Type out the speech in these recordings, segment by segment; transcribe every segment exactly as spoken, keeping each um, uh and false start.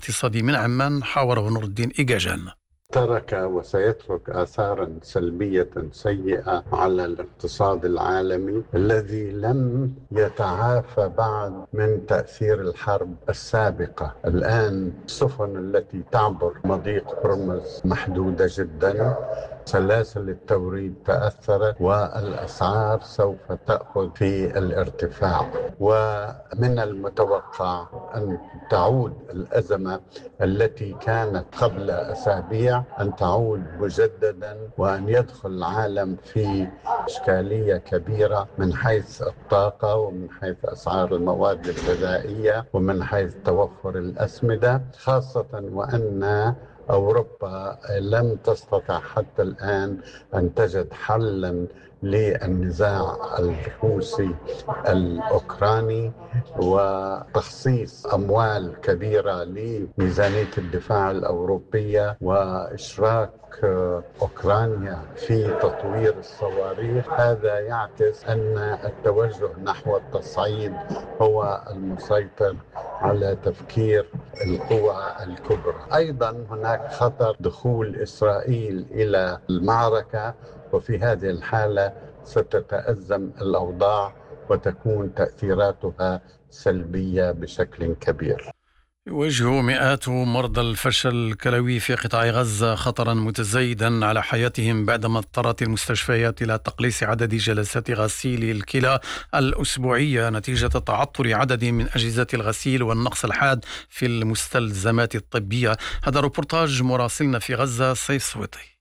الاقتصادي من عمان، حاوره نور الدين إيجاجان. ترك وسيترك آثارا سلبية سيئة على الاقتصاد العالمي الذي لم يتعافى بعد من تأثير الحرب السابقة. الآن السفن التي تعبر مضيق هرمز محدودة جدا، سلاسل التوريد تأثرت، والأسعار سوف تأخذ في الارتفاع، ومن المتوقع أن تعود الأزمة التي كانت قبل أسابيع أن تعود مجددا، وأن يدخل العالم في إشكالية كبيرة من حيث الطاقة، ومن حيث أسعار المواد الغذائية، ومن حيث توفر الأسمدة، خاصة وأن أوروبا لم تستطع حتى الآن أن تجد حلا للنزاع الروسي الأوكراني، وتخصيص أموال كبيرة لميزانية الدفاع الأوروبية، وإشراك أوكرانيا في تطوير الصواريخ. هذا يعكس أن التوجه نحو التصعيد هو المسيطر على تفكير القوى الكبرى. أيضا هناك خطر دخول إسرائيل إلى المعركة، وفي هذه الحالة ستتأزم الأوضاع وتكون تأثيراتها سلبية بشكل كبير. يواجه مئات مرضى الفشل الكلوي في قطاع غزة خطرا متزايدا على حياتهم بعدما اضطرت المستشفيات إلى تقليص عدد جلسات غسيل الكلى الأسبوعية نتيجة تعطل عدد من أجهزة الغسيل والنقص الحاد في المستلزمات الطبية. هذا روبورتاج مراسلنا في غزة سيف سويطي.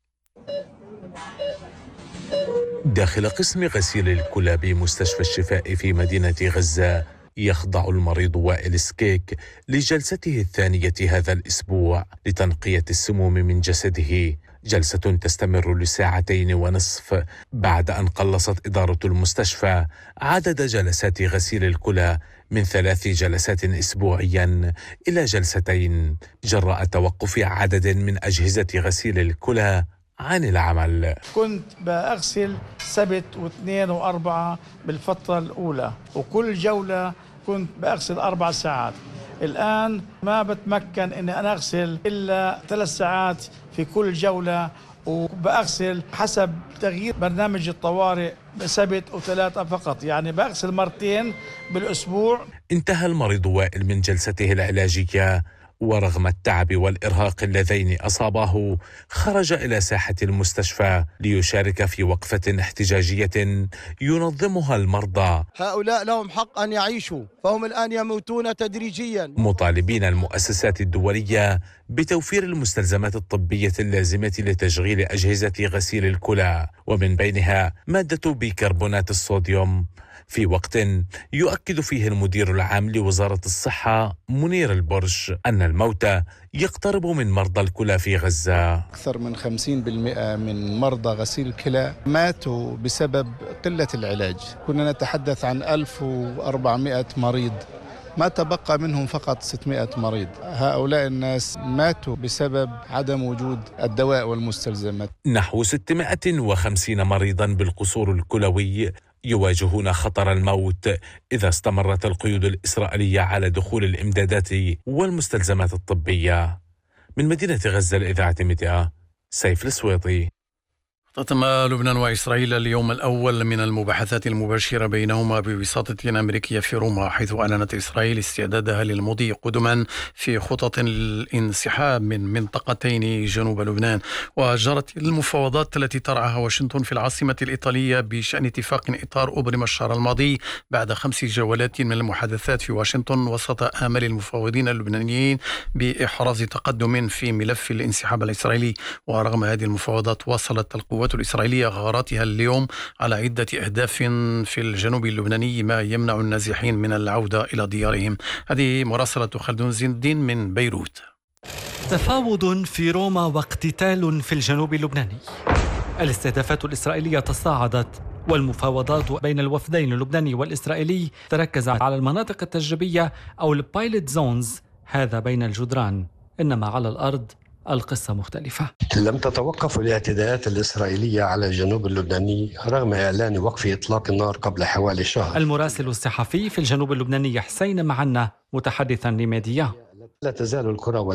داخل قسم غسيل الكلى بمستشفى الشفاء في مدينة غزة، يخضع المريض وائل سكيك لجلسته الثانية هذا الأسبوع لتنقية السموم من جسده، جلسة تستمر لساعتين ونصف بعد أن قلصت إدارة المستشفى عدد جلسات غسيل الكلى من ثلاث جلسات أسبوعيا إلى جلستين جراء توقف عدد من أجهزة غسيل الكلى عن العمل. كنت بأغسل سبت واثنين وأربعة بالفترة الأولى، وكل جولة كنت بأغسل أربع ساعات. الآن ما بتمكن إني أنا أغسل إلا ثلاث ساعات في كل جولة، وبأغسل حسب تغيير برنامج الطوارئ سبت وثلاثة فقط، يعني بأغسل مرتين بالأسبوع. انتهى المريض وائل من جلسته العلاجية، ورغم التعب والإرهاق اللذين أصابه خرج إلى ساحة المستشفى ليشارك في وقفة احتجاجية ينظمها المرضى. هؤلاء لهم حق أن يعيشوا، فهم الآن يموتون تدريجيا، مطالبين المؤسسات الدولية بتوفير المستلزمات الطبية اللازمة لتشغيل أجهزة غسيل الكلى، ومن بينها مادة بيكربونات الصوديوم، في وقت يؤكد فيه المدير العام لوزارة الصحة منير البرش أن الموت يقترب من مرضى الكلى في غزة. أكثر من خمسين بالمئة من مرضى غسيل الكلى ماتوا بسبب قلة العلاج. كنا نتحدث عن ألف وأربعمئة مريض، ما تبقى منهم فقط ستمئة مريض. هؤلاء الناس ماتوا بسبب عدم وجود الدواء والمستلزمات. نحو ستمائة وخمسين مريضا بالقصور الكلوي يواجهون خطر الموت إذا استمرت القيود الإسرائيلية على دخول الإمدادات والمستلزمات الطبية. من مدينة غزة الإذاعة ميديا، سيف السويطي. تتم لبنان وإسرائيل اليوم الأول من المباحثات المباشرة بينهما بوساطة أمريكية في روما، حيث أعلنت إسرائيل استعدادها للمضي قدما في خطط الانسحاب من منطقتين جنوب لبنان. وجرت المفاوضات التي ترعاها واشنطن في العاصمة الإيطالية بشأن اتفاق إطار أبرم الشهر الماضي بعد خمس جولات من المحادثات في واشنطن، وسط آمال المفاوضين اللبنانيين بإحراز تقدم في ملف الانسحاب الإسرائيلي. ورغم هذه المفاوضات، وصلت القوات الإسرائيلية غاراتها اليوم على عدة أهداف في الجنوب اللبناني، ما يمنع النازحين من العودة إلى ديارهم. هذه مراسلة خلدون زين الدين من بيروت. تفاوض في روما واقتتال في الجنوب اللبناني. الاستهدافات الإسرائيلية تصاعدت، والمفاوضات بين الوفدين اللبناني والإسرائيلي تركزت على المناطق التجريبية أو البايلوت زونز، هذا بين الجدران، إنما على الأرض القصة مختلفة. لم تتوقف الاعتداءات الإسرائيلية على الجنوب اللبناني رغم إعلان وقف إطلاق النار قبل حوالي شهر. المراسل الصحفي في الجنوب اللبناني حسين معنا متحدثا لميديا: لا تزال الكرة